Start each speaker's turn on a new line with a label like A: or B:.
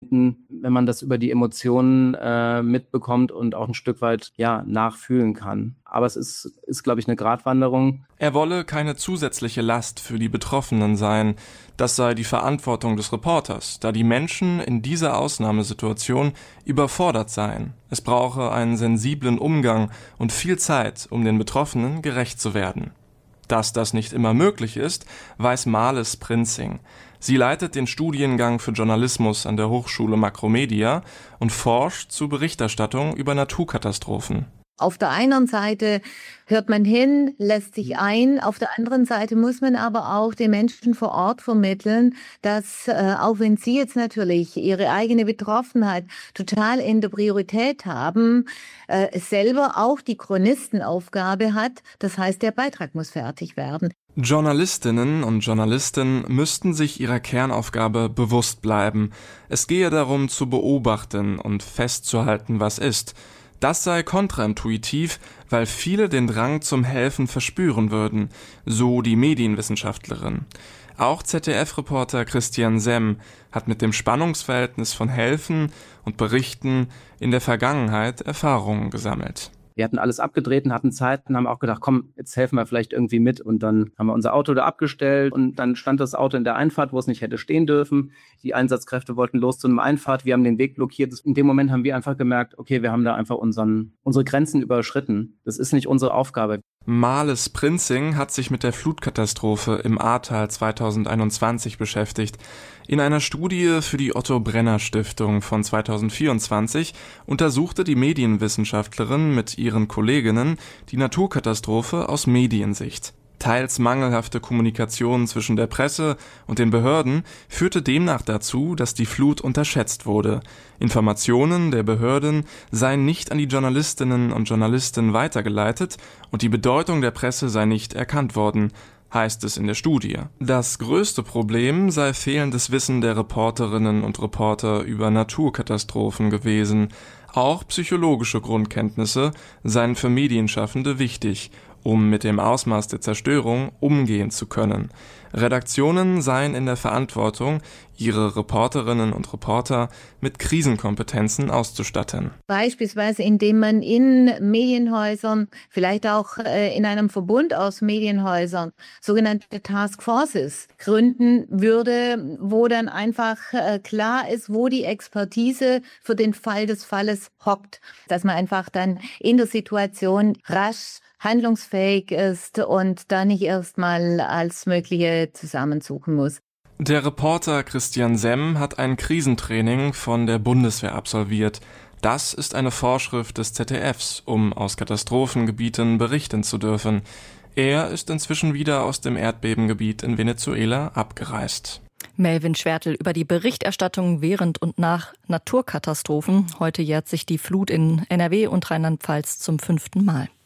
A: empfinden, wenn man das über die Emotionen mitbekommt und auch ein Stück weit nachfühlen kann. Aber es ist, glaube ich, eine Gratwanderung.
B: Er wolle keine zusätzliche Last für die Betroffenen sein. Das sei die Verantwortung des Reporters, da die Menschen in dieser Ausnahmesituation überfordert seien. Es brauche einen sensiblen Umgang und viel Zeit, um den Betroffenen gerecht zu werden. Dass das nicht immer möglich ist, weiß Marlis Prinzing. Sie leitet den Studiengang für Journalismus an der Hochschule Makromedia und forscht zur Berichterstattung über Naturkatastrophen.
C: Auf der einen Seite hört man hin, lässt sich ein. Auf der anderen Seite muss man aber auch den Menschen vor Ort vermitteln, dass auch wenn sie jetzt natürlich ihre eigene Betroffenheit total in der Priorität haben, selber auch die Chronistenaufgabe hat. Das heißt, der Beitrag muss fertig werden.
B: Journalistinnen und Journalisten müssten sich ihrer Kernaufgabe bewusst bleiben. Es gehe darum, zu beobachten und festzuhalten, was ist. Das sei kontraintuitiv, weil viele den Drang zum Helfen verspüren würden, so die Medienwissenschaftlerin. Auch ZDF-Reporter Christian Semm hat mit dem Spannungsverhältnis von Helfen und Berichten in der Vergangenheit Erfahrungen gesammelt.
A: Wir hatten alles abgedreht und hatten Zeit und haben auch gedacht, komm, jetzt helfen wir vielleicht irgendwie mit. Und dann haben wir unser Auto da abgestellt und dann stand das Auto in der Einfahrt, wo es nicht hätte stehen dürfen. Die Einsatzkräfte wollten los zu einer Einfahrt, wir haben den Weg blockiert. In dem Moment haben wir einfach gemerkt, okay, wir haben da einfach unsere Grenzen überschritten. Das ist nicht unsere Aufgabe.
B: Marlis Prinzing hat sich mit der Flutkatastrophe im Ahrtal 2021 beschäftigt. In einer Studie für die Otto-Brenner-Stiftung von 2024 untersuchte die Medienwissenschaftlerin mit ihren Kolleginnen die Naturkatastrophe aus Mediensicht. Teils mangelhafte Kommunikation zwischen der Presse und den Behörden führte demnach dazu, dass die Flut unterschätzt wurde. Informationen der Behörden seien nicht an die Journalistinnen und Journalisten weitergeleitet und die Bedeutung der Presse sei nicht erkannt worden, heißt es in der Studie. Das größte Problem sei fehlendes Wissen der Reporterinnen und Reporter über Naturkatastrophen gewesen. Auch psychologische Grundkenntnisse seien für Medienschaffende wichtig, um mit dem Ausmaß der Zerstörung umgehen zu können. Redaktionen seien in der Verantwortung, ihre Reporterinnen und Reporter mit Krisenkompetenzen auszustatten.
C: Beispielsweise indem man in Medienhäusern, vielleicht auch in einem Verbund aus Medienhäusern, sogenannte Taskforces gründen würde, wo dann einfach klar ist, wo die Expertise für den Fall des Falles hockt. Dass man einfach dann in der Situation rasch handlungsfähig ist und da nicht erstmal als Mögliche zusammensuchen muss.
B: Der Reporter Christian Semm hat ein Krisentraining von der Bundeswehr absolviert. Das ist eine Vorschrift des ZDFs, um aus Katastrophengebieten berichten zu dürfen. Er ist inzwischen wieder aus dem Erdbebengebiet in Venezuela abgereist.
D: Melvin Schwertl über die Berichterstattung während und nach Naturkatastrophen. Heute jährt sich die Flut in NRW und Rheinland-Pfalz zum 5. Mal.